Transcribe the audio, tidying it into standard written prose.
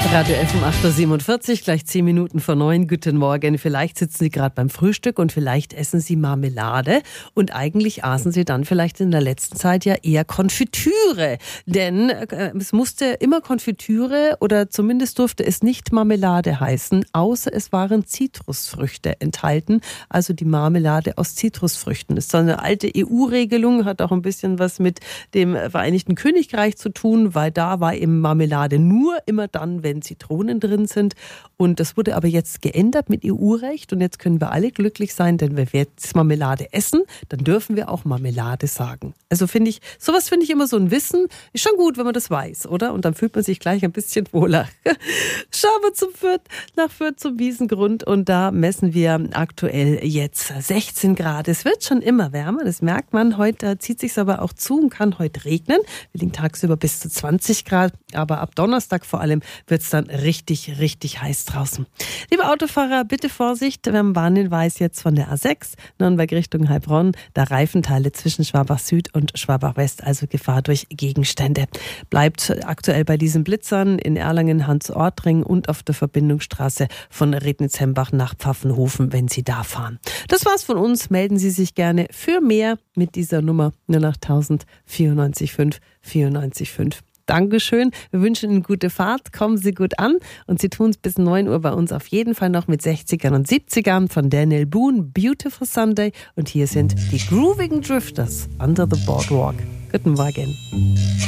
Radio F um 8.47 Uhr, gleich 10 Minuten vor 9. Guten Morgen. Vielleicht sitzen Sie gerade beim Frühstück und vielleicht essen Sie Marmelade. Und eigentlich aßen Sie dann vielleicht in der letzten Zeit ja eher Konfitüre. Denn es musste immer Konfitüre oder zumindest durfte es nicht Marmelade heißen, außer es waren Zitrusfrüchte enthalten. Also die Marmelade aus Zitrusfrüchten. Das ist so eine alte EU-Regelung, hat auch ein bisschen was mit dem Vereinigten Königreich zu tun, weil da war eben Marmelade nur immer dann, wenn Zitronen drin sind. Und das wurde aber jetzt geändert mit EU-Recht und jetzt können wir alle glücklich sein, denn wenn wir jetzt Marmelade essen, dann dürfen wir auch Marmelade sagen. Also sowas finde ich immer so ein Wissen, ist schon gut, wenn man das weiß, oder? Und dann fühlt man sich gleich ein bisschen wohler. Schauen wir nach Fürth zum Wiesengrund und da messen wir aktuell jetzt 16 Grad. Es wird schon immer wärmer, das merkt man. Heute zieht sich aber auch zu und kann heute regnen. Wir liegen tagsüber bis zu 20 Grad, aber ab Donnerstag vor allem wird es dann richtig, richtig heiß draußen. Liebe Autofahrer, bitte Vorsicht. Wir haben Warnhinweis jetzt von der A6, Nürnberg Richtung Heilbronn. Da Reifenteile zwischen Schwabach Süd und Schwabach West, also Gefahr durch Gegenstände. Bleibt aktuell bei diesen Blitzern in Erlangen, Hans-Ortring und auf der Verbindungsstraße von Rednitz-Hembach nach Pfaffenhofen, wenn Sie da fahren. Das war's von uns. Melden Sie sich gerne für mehr mit dieser Nummer 08000 94 5 94 5. Dankeschön. Wir wünschen Ihnen gute Fahrt. Kommen Sie gut an. Und Sie tun es bis 9 Uhr bei uns auf jeden Fall noch mit 60ern und 70ern von Daniel Boone. Beautiful Sunday. Und hier sind die Grooving Drifters Under the Boardwalk. Guten Morgen.